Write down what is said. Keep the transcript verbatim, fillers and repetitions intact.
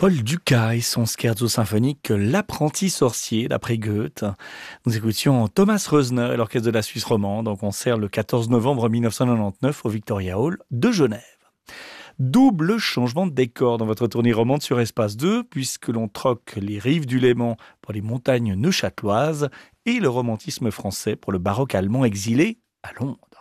Paul Dukas et son scherzo symphonique L'apprenti sorcier d'après Goethe. Nous écoutions Thomas Reusner et l'orchestre de la Suisse romande en concert le quatorze novembre mille neuf cent quatre-vingt-dix-neuf au Victoria Hall de Genève. Double changement de décor dans votre tournée romande sur Espace deux, puisque l'on troque les rives du Léman pour les montagnes neuchâteloises et le romantisme français pour le baroque allemand exilé à Londres.